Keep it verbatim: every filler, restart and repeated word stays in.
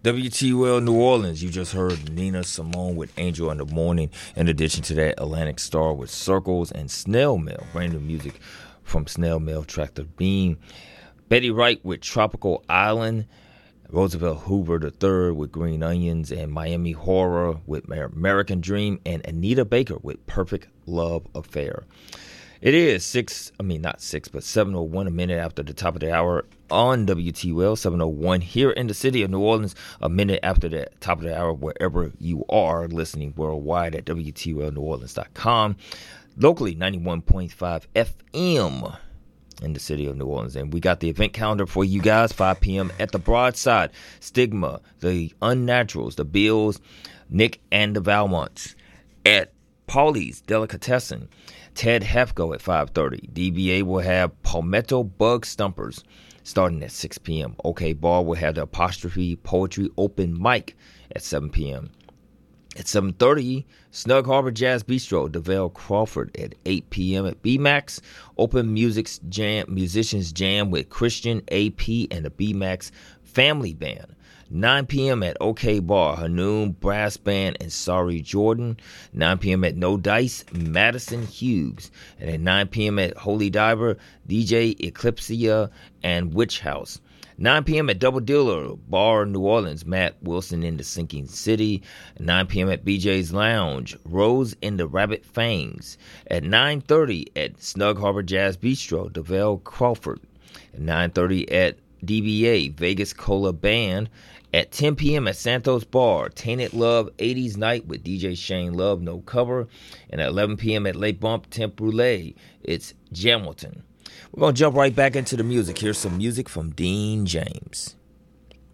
W T U L New Orleans, you just heard Nina Simone with Angel in the Morning. In addition to that, Atlantic Star with Circles and Snail Mail, brand new music from Snail Mail, Tractor Beam. Betty Wright with Tropical Island. Roosevelt Hoover the third with Green Onions, and Miami Horror with American Dream, and Anita Baker with Perfect Love Affair. It is six, I mean not six, but seven oh one, a minute after the top of the hour on W T U L, seven oh one here in the city of New Orleans, a minute after the top of the hour wherever you are listening worldwide at W T U L New Orleans dot com. Locally, ninety-one point five F M in the city of New Orleans. And we got the event calendar for you guys, five p.m. at the Broadside, Stigma, the Unnaturals, the Bills, Nick and the Valmonts. At Paulie's Delicatessen, Ted Hefko at five thirty. D B A will have Palmetto Bug Stumpers starting at six p.m. OK Bar will have the Apostrophe Poetry Open Mic at seven p.m. At seven thirty, Snug Harbor Jazz Bistro, DeVale Crawford at eight p.m. At B-Max, Open Music's Jam, Musicians Jam with Christian A P and the B-Max Family Band. nine p.m. at OK Bar, Hanoum Brass Band and Sorry Jordan. nine p.m. at No Dice, Madison Hughes. And at nine p.m. at Holy Diver, D J Eclipsia and Witch House. nine p.m. at Double Dealer, Bar New Orleans, Matt Wilson in the Sinking City. nine p.m. at B J's Lounge, Rose in the Rabbit Fangs. At nine thirty at Snug Harbor Jazz Bistro, DeVale Crawford. At nine thirty at D B A, Vegas Cola Band. At ten p.m. at Santos Bar, Tainted Love eighties Night with D J Shane Love, No Cover. And at eleven p.m. at Late Bump Temp Brûlée, it's Jamilton. We're going to jump right back into the music. Here's some music from Dean James.